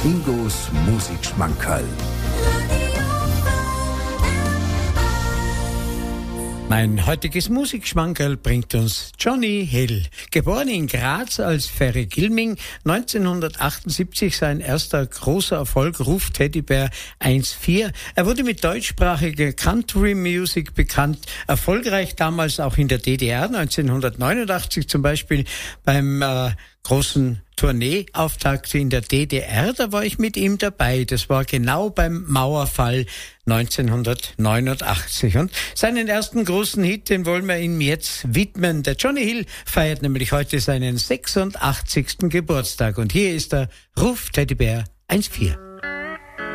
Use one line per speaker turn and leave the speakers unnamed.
Ingos Musikschmankerl.
Mein heutiges Musikschmankerl bringt uns Johnny Hill. Geboren in Graz als Ferry Gilming, 1978 sein erster großer Erfolg, Ruf Teddybär 1,4. Er wurde mit deutschsprachiger Country Music bekannt, erfolgreich damals auch in der DDR, 1989 zum Beispiel beim großen Tourneeauftakt in der DDR, da war ich mit ihm dabei. Das war genau beim Mauerfall 1989. Und seinen ersten großen Hit, den wollen wir ihm jetzt widmen. Der Johnny Hill feiert nämlich heute seinen 86. Geburtstag. Und hier ist er, Ruf Teddybär 1,4.